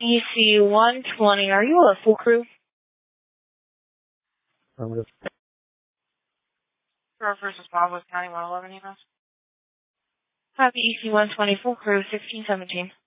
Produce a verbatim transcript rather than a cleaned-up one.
E C one twenty, are you a full crew? Affirmative. For first responders, County one eleven, emails. Copy E C one twenty, full crew, sixteen seventeen.